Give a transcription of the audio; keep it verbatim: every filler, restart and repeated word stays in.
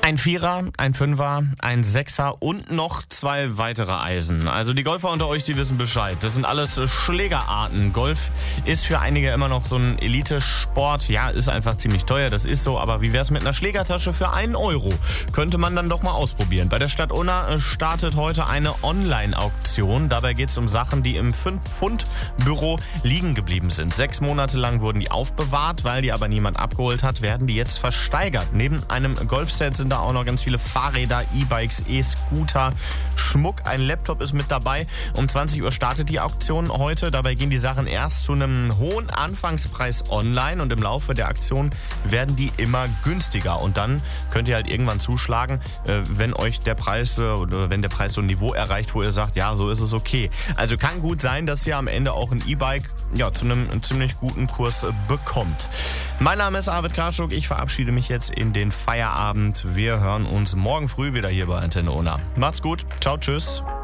Ein Vierer, ein Fünfer, ein Sechser und noch zwei weitere Eisen. Also die Golfer unter euch, die wissen Bescheid. Das sind alles äh, Schlägerarten. Golf ist für einige immer noch so ein Elitesport. Ja, ist einfach ziemlich teuer, das ist so. Aber wie wär's mit einer Schlägertasche für einen Euro? Könnte man dann doch mal ausprobieren. Bei der Stadt Unna äh, startet heute eine Online-Auktion. Dabei geht's um Sachen, die im fünf Pfund Büro liegen geblieben sind. Sechs Monate lang wurden die aufbewahrt, weil die aber niemand abgeholt hat, werden die jetzt versteigert. Neben einem Golfset sind da auch noch ganz viele Fahrräder, E-Bikes, E-Scooter, Schmuck. Ein Laptop ist mit dabei. Um zwanzig Uhr startet die Auktion heute. Dabei gehen die Sachen erst zu einem hohen Anfangspreis online und im Laufe der Aktion werden die immer günstiger. Und dann könnt ihr halt irgendwann zuschlagen, wenn euch der Preis oder wenn der Preis so ein Niveau erreicht, wo ihr sagt, ja, so ist es okay. Also kann gut sein, dass ihr am Ende auch ein E-Bike ja, zu einem ziemlich guten Kurs bekommt. Mein Name ist Arvid Karschuk. Ich verabschiede mich jetzt in den Feierabend. Wir hören uns morgen früh wieder hier bei Antenne Unna. Macht's gut. Ciao, tschüss.